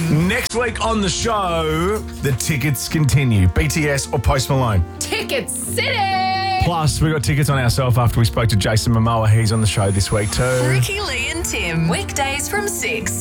Tim. Next week on the show, the tickets continue. BTS or Post Malone. Ticket City. Plus, we got tickets on ourselves after we spoke to Jason Momoa. He's on the show this week too. Ricky, Lee and Tim. Weekdays from 6.